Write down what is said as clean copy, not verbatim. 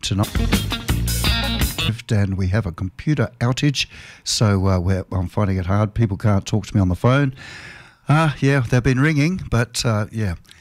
tonight. And we have a computer outage, so I'm finding it hard. People can't talk to me on the phone. Yeah, they've been ringing, but yeah,